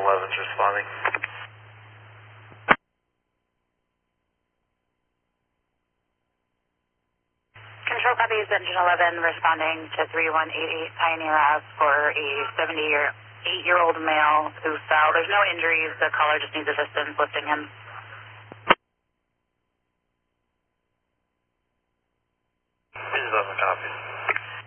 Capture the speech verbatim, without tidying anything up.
eleven's responding. Control copies, Engine eleven responding to three one eight eight Pioneer Ave for a seventy-eight-year-old male who fell. There's no injuries. The caller just needs assistance lifting him.